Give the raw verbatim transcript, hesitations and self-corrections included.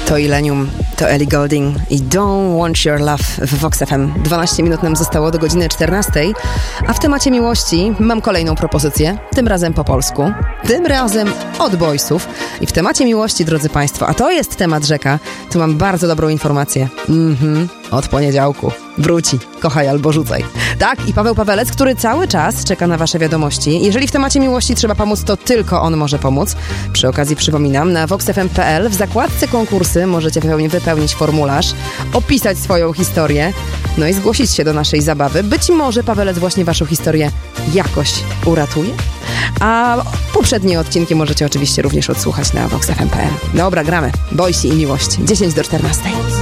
To Illenium, to Ellie Goulding i Don't Want Your Love w Vox F M. dwanaście minut nam zostało do godziny czternastej, a w temacie miłości mam kolejną propozycję, tym razem po polsku, tym razem od Boysów. I w temacie miłości, drodzy Państwo, a to jest temat rzeka, tu mam bardzo dobrą informację. Mhm, od poniedziałku wróci Kochaj albo rzucaj. Tak, i Paweł Pawelec, który cały czas czeka na Wasze wiadomości. Jeżeli w temacie miłości trzeba pomóc, to tylko on może pomóc. Przy okazji przypominam, na vox f m kropka p l w zakładce konkursy możecie wypełnić formularz, opisać swoją historię, no i zgłosić się do naszej zabawy. Być może Pawelec właśnie Waszą historię jakoś uratuje. A poprzednie odcinki możecie oczywiście również odsłuchać na vox f m kropka p l. Dobra, gramy. Boysi i miłość. dziesięć do czternastej.